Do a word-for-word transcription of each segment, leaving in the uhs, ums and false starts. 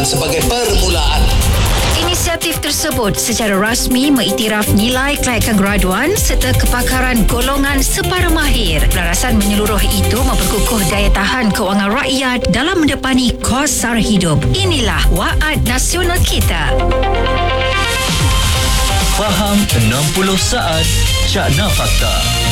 sebagai permulaan. Inisiatif tersebut secara rasmi mengiktiraf nilai kelayakan graduan serta kepakaran golongan separuh mahir. Pelarasan menyeluruh itu memperkukuh daya tahan kewangan rakyat dalam mendepani kos sara hidup. Inilah Waad Nasional kita. Faham enam puluh saat Cakna Fakta.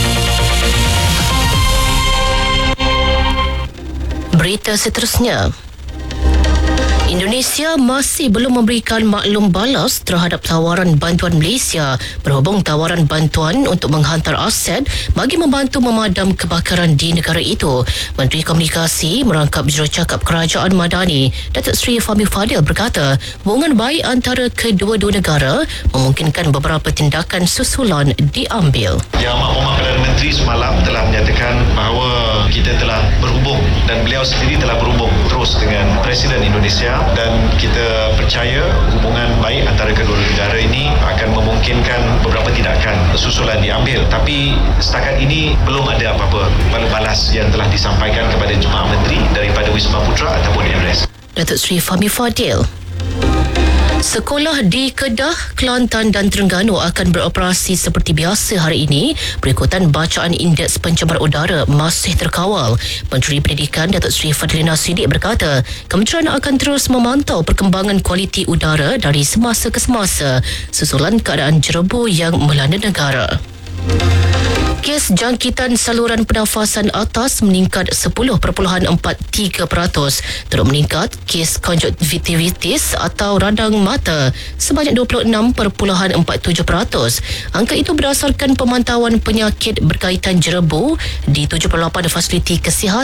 Berita seterusnya. Indonesia masih belum memberikan maklum balas terhadap tawaran bantuan Malaysia berhubung tawaran bantuan untuk menghantar aset bagi membantu memadam kebakaran di negara itu. Menteri Komunikasi merangkap jurucakap Kerajaan Madani, Datuk Seri Fahmi Fadil berkata, hubungan baik antara kedua-dua negara memungkinkan beberapa tindakan susulan diambil. Yang Amat Berhormat Perdana Menteri semalam telah menyatakan bahawa kita telah berhubung dan beliau sendiri telah berhubung terus dengan Presiden Indonesia dan kita percaya hubungan baik antara kedua negara ini akan memungkinkan beberapa tindakan susulan diambil. Tapi setakat ini belum ada apa-apa balas yang telah disampaikan kepada Jemaah Menteri daripada Wisma Putra ataupun Everest. Datuk Seri Fahmi Fadil. Sekolah di Kedah, Kelantan dan Terengganu akan beroperasi seperti biasa hari ini berikutan bacaan indeks pencemar udara masih terkawal. Menteri Pendidikan Datuk Seri Fadlina Siddiq berkata, kementerian akan terus memantau perkembangan kualiti udara dari semasa ke semasa susulan keadaan jerebu yang melanda negara. Kes jangkitan saluran pernafasan atas meningkat sepuluh perpuluhan empat tiga peratus. Turut meningkat kes konjungtivitis atau radang mata sebanyak dua puluh enam perpuluhan empat tujuh peratus. Angka itu berdasarkan pemantauan penyakit berkaitan jerebu di tujuh puluh lapan fasiliti kesihatan